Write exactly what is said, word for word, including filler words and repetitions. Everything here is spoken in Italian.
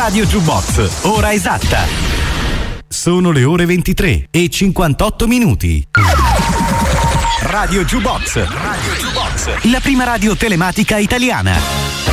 Radio Jukebox, ora esatta. Sono le ore ventitré e cinquantotto minuti. Radio Jukebox, Radio Jukebox, la prima radio telematica italiana.